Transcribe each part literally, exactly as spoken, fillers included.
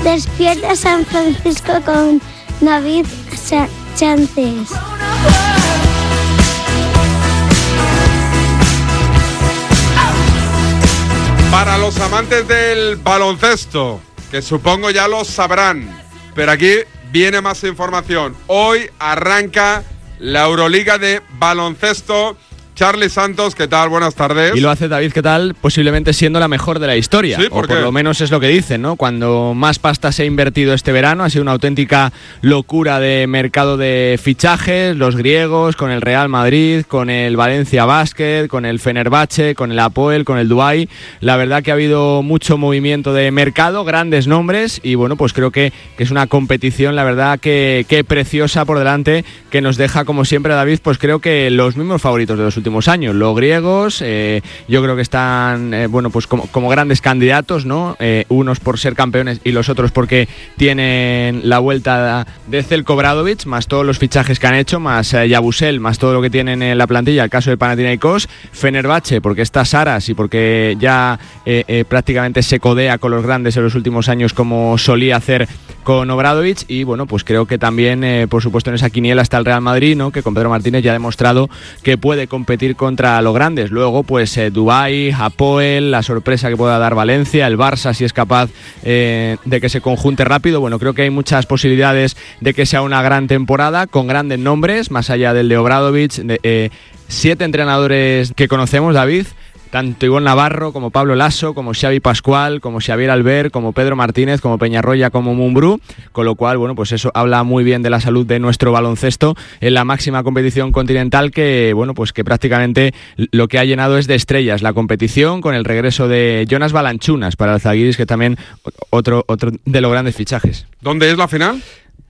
Despierta San Francisco con David Sánchez. Para los amantes del baloncesto, que supongo ya lo sabrán, pero aquí viene más información. Hoy arranca la Euroliga de baloncesto. Charly Santos, ¿qué tal? Buenas tardes. Y lo hace David, ¿qué tal? Posiblemente siendo la mejor de la historia. ¿Sí? ¿Por o qué? por lo menos es lo que dicen, ¿no? Cuando más pasta se ha invertido este verano, ha sido una auténtica locura de mercado de fichajes, los griegos, con el Real Madrid, con el Valencia Basket, con el Fenerbahce, con el Apoel, con el Dubái. La verdad que ha habido mucho movimiento de mercado, grandes nombres, y bueno, pues creo que, que es una competición, la verdad, que, que preciosa por delante, que nos deja, como siempre, David, pues creo que los mismos favoritos de los últimos años. Los griegos, eh, yo creo que están, eh, bueno, pues como, como grandes candidatos, ¿no? Eh, unos por ser campeones y los otros porque tienen la vuelta de Zeljko Obradović, más todos los fichajes que han hecho, más eh, Yabusel, más todo lo que tienen en la plantilla, el caso del Panathinaikos, Fenerbahce, porque está Saras y porque ya eh, eh, prácticamente se codea con los grandes en los últimos años como solía hacer con Obradović, y bueno, pues creo que también, eh, por supuesto, en esa quiniela está el Real Madrid, ¿no? Que con Pedro Martínez ya ha demostrado que puede competir contra los grandes. Luego, pues eh, Dubái, Apoel, la sorpresa que pueda dar Valencia, el Barça, si es capaz eh, de que se conjunte rápido. Bueno, creo que hay muchas posibilidades de que sea una gran temporada, con grandes nombres, más allá del de Obradović, de, eh, siete entrenadores que conocemos, David, tanto Ivonne Navarro, como Pablo Lasso, como Xavi Pascual, como Xavier Albert, como Pedro Martínez, como Peñarroya, como Mumbrú, con lo cual, bueno, pues eso habla muy bien de la salud de nuestro baloncesto en la máxima competición continental, que, bueno, pues que prácticamente lo que ha llenado es de estrellas la competición, con el regreso de Jonas Valanciunas para el Zalgiris, que también otro, otro de los grandes fichajes. ¿Dónde es la final?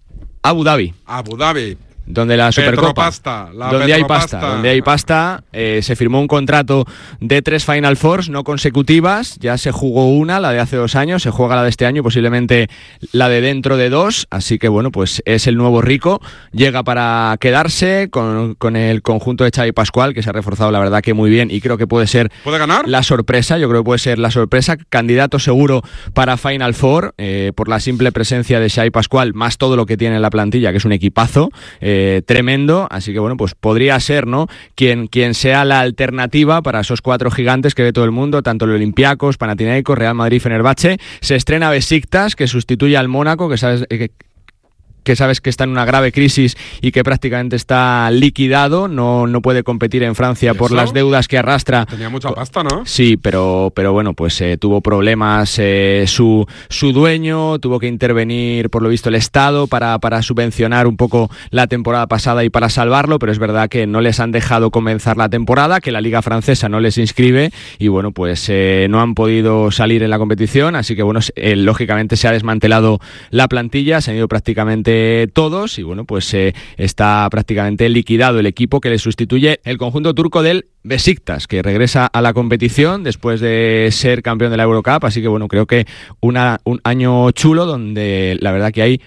Abu Dhabi. Abu Dhabi. Donde la Supercopa, Petropasta, la donde hay Petropasta. pasta, donde hay pasta, eh, se firmó un contrato de tres Final Fours no consecutivas, ya se jugó una, la de hace dos años, se juega la de este año y posiblemente la de dentro de dos, así que bueno, pues es el nuevo rico, llega para quedarse con, con el conjunto de Xavi Pascual, que se ha reforzado la verdad que muy bien, y creo que puede ser ¿Puede ganar? la sorpresa, yo creo que puede ser la sorpresa, candidato seguro para Final Four, eh, por la simple presencia de Xavi Pascual, más todo lo que tiene en la plantilla, que es un equipazo, eh, Eh, tremendo, así que bueno, pues podría ser, ¿no? Quien, quien sea la alternativa para esos cuatro gigantes que ve todo el mundo, tanto el Olympiacos, Panathinaikos, Real Madrid, Fenerbahce. Se estrena Besiktas, que sustituye al Mónaco, que sabes que que sabes que está en una grave crisis y que prácticamente está liquidado, no, no puede competir en Francia por las deudas que arrastra. Tenía mucha pasta, ¿no? Sí, pero, pero bueno, pues eh, tuvo problemas eh, su, su dueño, tuvo que intervenir, por lo visto, el Estado para, para subvencionar un poco la temporada pasada y para salvarlo, pero es verdad que no les han dejado comenzar la temporada, que la Liga Francesa no les inscribe y bueno, pues eh, no han podido salir en la competición, así que bueno, eh, lógicamente se ha desmantelado la plantilla, se han ido prácticamente todos y bueno, pues eh, está prácticamente liquidado el equipo que le sustituye, el conjunto turco del Besiktas, que regresa a la competición después de ser campeón de la Eurocup, así que bueno, creo que una, un año chulo donde la verdad que hay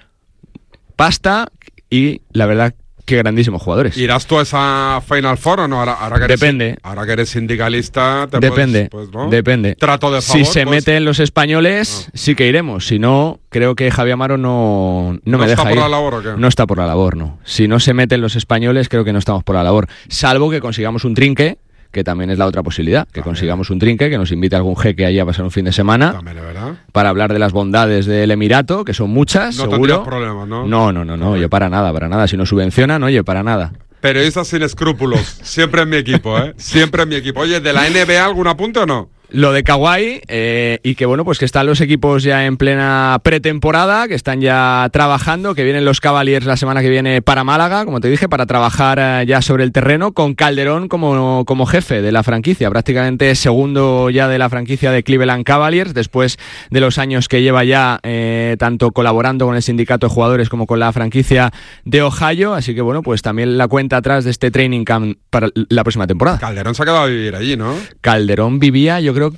pasta y la verdad qué grandísimos jugadores. ¿Irás tú a esa Final Four o no? Ahora, ahora que eres, Depende. Ahora que eres sindicalista, te Depende. Puedes, pues, ¿no? Depende. Trato de favor. Si se pues, meten los españoles, no. sí que iremos. Si no, creo que Javi Amaro no, no, no me deja ir. ¿No está por la labor o qué? No está por la labor, no. Si no se meten los españoles, creo que no estamos por la labor. Salvo que consigamos un trinque, que también es la otra posibilidad, que también. consigamos un trinque, que nos invite algún jeque ahí a pasar un fin de semana, también, ¿verdad? Para hablar de las bondades del Emirato, que son muchas, no seguro. No problemas, ¿no? No, no, no, no, oye, para nada, para nada. Si nos subvencionan, oye, para nada. Periodistas sin escrúpulos, siempre en mi equipo, ¿eh? Siempre en mi equipo. Oye, ¿de la N B A algún apunte o no? Lo de Kawhi, eh, y que bueno, pues que están los equipos ya en plena pretemporada, que están ya trabajando, que vienen los Cavaliers la semana que viene para Málaga, como te dije, para trabajar eh, ya sobre el terreno, con Calderón como, como jefe de la franquicia, prácticamente segundo ya de la franquicia de Cleveland Cavaliers, después de los años que lleva ya eh, tanto colaborando con el sindicato de jugadores como con la franquicia de Ohio, así que bueno, pues también la cuenta atrás de este training camp para la próxima temporada. Calderón se ha quedado a vivir allí, ¿no? Calderón vivía, yo creo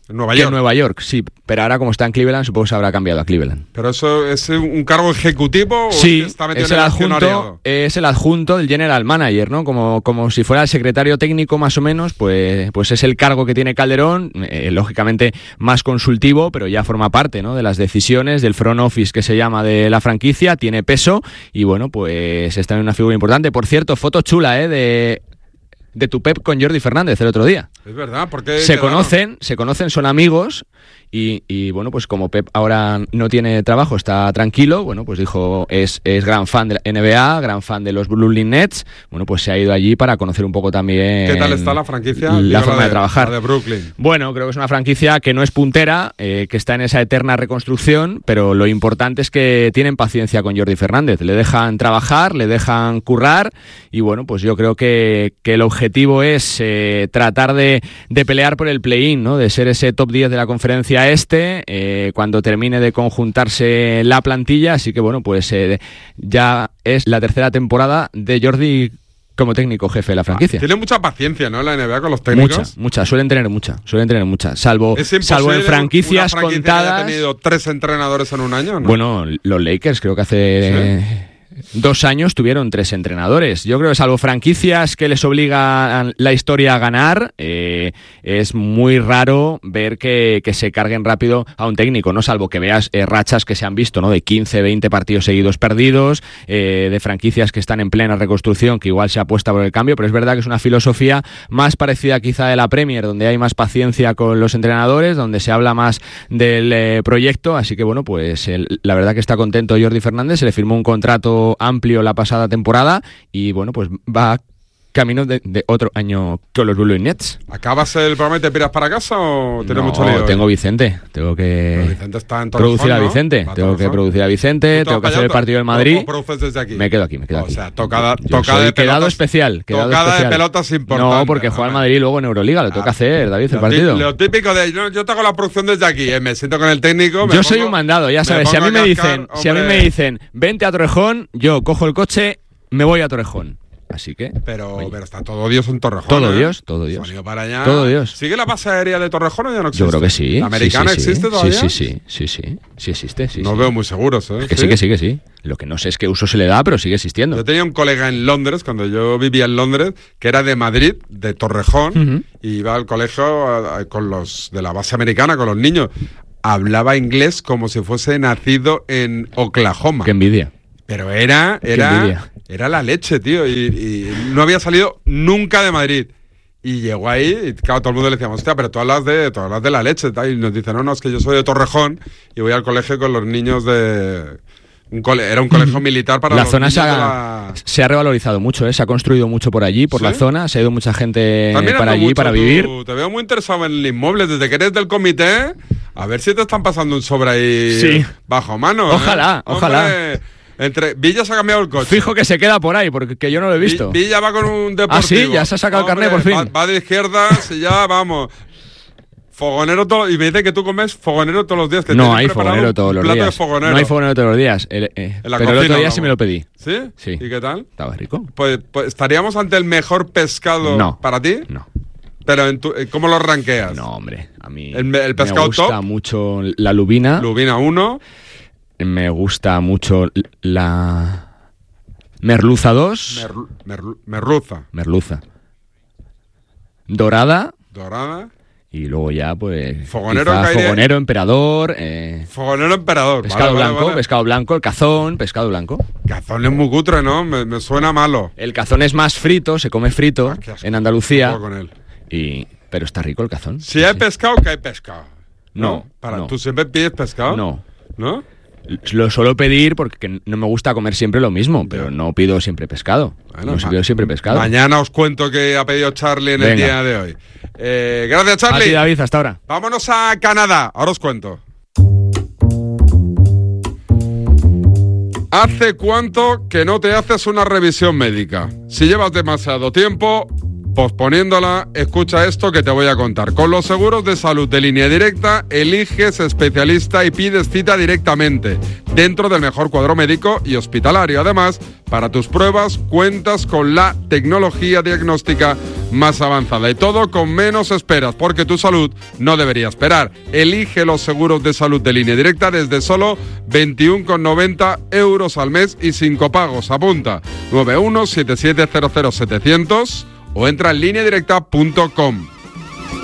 En Nueva que York. en Nueva York, sí. Pero ahora, como está en Cleveland, supongo que se habrá cambiado a Cleveland. ¿Pero eso es un cargo ejecutivo o Sí, es que está metido es en el, el adjunto, accionariado? es el adjunto del general manager, ¿no? Como, como si fuera el secretario técnico más o menos, pues, pues es el cargo que tiene Calderón, eh, lógicamente más consultivo, pero ya forma parte, ¿no?, de las decisiones, del front office que se llama de la franquicia, tiene peso y bueno, pues está en una figura importante. Por cierto, foto chula, ¿eh?, de... de tu Pep con Jordi Fernández el otro día. Es verdad, porque se quedaron? conocen, se conocen, son amigos y, y bueno, pues como Pep ahora no tiene trabajo, está tranquilo, bueno, pues dijo, es, es gran fan de la N B A, gran fan de los Brooklyn Nets, bueno, pues se ha ido allí para conocer un poco también... ¿Qué tal está la franquicia? La Digo, forma la de, de trabajar. La de Brooklyn. Bueno, creo que es una franquicia que no es puntera, eh, que está en esa eterna reconstrucción, pero lo importante es que tienen paciencia con Jordi Fernández, le dejan trabajar, le dejan currar y bueno, pues yo creo que, que el objetivo es eh, tratar de, de pelear por el play-in, ¿no?, de ser ese top diez de la conferencia este, eh, cuando termine de conjuntarse la plantilla, así que bueno, pues eh, ya es la tercera temporada de Jordi como técnico jefe de la franquicia. Ah, tiene mucha paciencia, ¿no?, la N B A con los técnicos. Mucha, mucha, suelen tener mucha, suelen tener mucha, salvo, ¿Es salvo en franquicias una franquicia contadas. que haya tenido tres entrenadores en un año, ¿no? Bueno, los Lakers creo que hace... ¿Sí? Dos años tuvieron tres entrenadores. Yo creo que salvo franquicias que les obliga la historia a ganar, eh, es muy raro ver que, que se carguen rápido a un técnico, ¿no? Salvo que veas eh, rachas que se han visto, ¿no?, de quince, veinte partidos seguidos perdidos, eh, de franquicias que están en plena reconstrucción, que igual se apuesta por el cambio, pero es verdad que es una filosofía más parecida quizá de la Premier, donde hay más paciencia con los entrenadores, donde se habla más del eh, proyecto, así que bueno, pues el, la verdad que está contento Jordi Fernández, se le firmó un contrato amplio la pasada temporada y bueno, pues va camino de, de otro año con los Brooklyn Nets. ¿Acabas el programa y te piras para casa o tienes no, mucho lío? tengo Vicente, tengo que Vicente está en Torrejón, producir a ¿no? Vicente, Va a tengo que Torrejón. producir a Vicente, tengo que hacer el partido del Madrid. ¿O produces desde aquí? Me quedo aquí, me quedo aquí. O sea, tocada, Yo tocada soy de quedado pelotas, especial, quedado tocada especial. de pelotas importante. No, porque juega el Madrid luego en Euroliga, lo tengo que hacer, David, el Lo partido. tí- Lo típico de no, yo te hago la producción desde aquí, eh, me siento con el técnico. Me Yo pongo, soy un mandado, ya sabes, si a mí me dicen, si a mí me dicen, vente a Torrejón, yo cojo el coche, me voy a Torrejón. Así que... Pero, oye, pero está todo Dios en Torrejón. Todo ¿eh? Dios, todo Dios. Se han ido para allá. Todo Dios. ¿Sigue la base aérea de Torrejón o ya no existe? yo creo que sí. ¿La americana sí, sí, sí. existe todavía? Sí, sí, sí, sí, sí, sí existe, sí. No sí. veo muy seguros, ¿eh? Que sí, que sí, que sí. Lo que no sé es qué uso se le da, pero sigue existiendo. Yo tenía un colega en Londres, cuando yo vivía en Londres, que era de Madrid, de Torrejón, Uh-huh. y iba al colegio a- a- con los de la base americana, con los niños. Hablaba inglés como si fuese nacido en Oklahoma. Qué envidia. Pero era, Qué era, envidia. era la leche, tío. Y, y no había salido nunca de Madrid. Y llegó ahí, y claro, todo el mundo le decíamos, hostia, pero tú hablas de, tú hablas de la leche, tal. Y nos dice, no, no, es que yo soy de Torrejón y voy al colegio con los niños de... Un cole, era un colegio militar para La los zona niños se de ha, la... se ha revalorizado mucho, ¿eh? Se ha construido mucho por allí, por ¿Sí? la zona, se ha ido mucha gente También para ando allí, mucho, para tú- vivir. Te veo muy interesado en el inmueble, desde que eres del comité, a ver si te están pasando un sobre ahí Sí. bajo mano. ¿eh? Ojalá, ojalá. Hombre, entre Villa se ha cambiado el coche. Fijo que se queda por ahí, porque que yo no lo he visto. Vi- Villa va con un deportivo. Ah, sí, ya se ha sacado el carnet por fin. Va, va de izquierdas y ya vamos. Fogonero todo, y me dice que tú comes fogonero todos los días. Que No tienes hay preparado fogonero un todos los plato días. de fogonero. No hay fogonero todos los días. El- eh, En la pero el otro cocina, día sí vamos. me lo pedí. ¿Sí? Sí. ¿Y qué tal? Estaba rico. Pues, pues estaríamos ante el mejor pescado No. para ti. No. Pero en tu- eh, ¿cómo lo ranqueas? No, hombre. A mí ¿El- el pescado me gusta top? mucho la lubina. Lubina uno. Me gusta mucho la merluza dos. Merlu- merlu- merluza. Merluza. Dorada. Dorada. Y luego ya, pues. Fogonero quizá caeré. fogonero, emperador. eh, Fogonero emperador. pescado Vale, vale, blanco, vale. pescado blanco, el cazón, pescado blanco. Cazón es muy cutre, ¿no? Me, me suena malo. El cazón es más frito, se come frito Ah, qué asco. en Andalucía. No puedo con él. Y, pero está rico el cazón. Si hay pescado, que hay pescado. No, Para, no. ¿Tú siempre pides pescado? No. ¿No? Lo suelo pedir porque no me gusta comer siempre lo mismo, pero no pido siempre pescado. Bueno, no ma- pido siempre pescado. Mañana os cuento qué ha pedido Charlie en el Venga. día de hoy. Eh, gracias, A Charlie. ti, David, hasta ahora. Vámonos a Canadá. Ahora os cuento. ¿Hace cuánto que no te haces una revisión médica? Si llevas demasiado tiempo, Posponiéndola, escucha esto que te voy a contar. Con los seguros de salud de Línea Directa, eliges especialista y pides cita directamente, dentro del mejor cuadro médico y hospitalario. Además, para tus pruebas cuentas con la tecnología diagnóstica más avanzada y todo con menos esperas, porque tu salud no debería esperar. Elige los seguros de salud de Línea Directa desde solo veintiuno con noventa euros al mes y sin copagos. Apunta nueve uno siete siete cero cero setecientos o entra en línea directa punto com.